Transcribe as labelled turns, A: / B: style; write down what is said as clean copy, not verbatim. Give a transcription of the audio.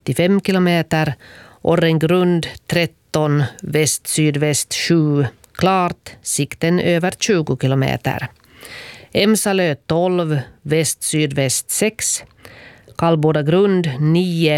A: 5 kilometer. Orrengrund 13, väst-sydväst 7. Klart, sikten över 20 kilometer. Emsalö 12, väst-sydväst 6. Kallbodagrund 9,